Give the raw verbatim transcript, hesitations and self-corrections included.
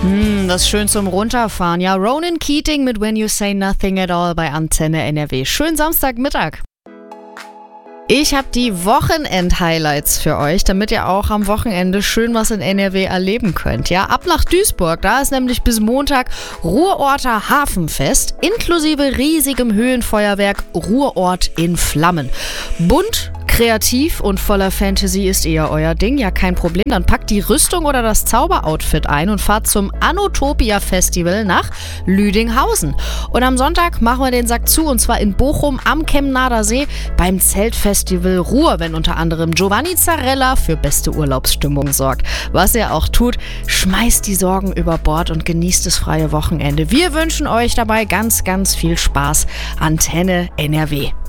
Hm, das ist schön zum Runterfahren. Ja, Ronan Keating mit When You Say Nothing at All bei Antenne N R W. Schönen Samstagmittag. Ich habe die Wochenend-Highlights für euch, damit ihr auch am Wochenende schön was in N R W erleben könnt. Ja, ab nach Duisburg, da ist nämlich bis Montag Ruhrorter Hafenfest inklusive riesigem Höhenfeuerwerk Ruhrort in Flammen. Bunt, kreativ und voller Fantasy ist eher euer Ding. Ja, kein Problem. Dann packt die Rüstung oder das Zauberoutfit ein und fahrt zum Anotopia Festival nach Lüdinghausen. Und am Sonntag machen wir den Sack zu, und zwar in Bochum am Chemnader See beim Zeltfestival Ruhr, wenn unter anderem Giovanni Zarella für beste Urlaubsstimmung sorgt. Was ihr auch tut, schmeißt die Sorgen über Bord und genießt das freie Wochenende. Wir wünschen euch dabei ganz, ganz viel Spaß. Antenne N R W.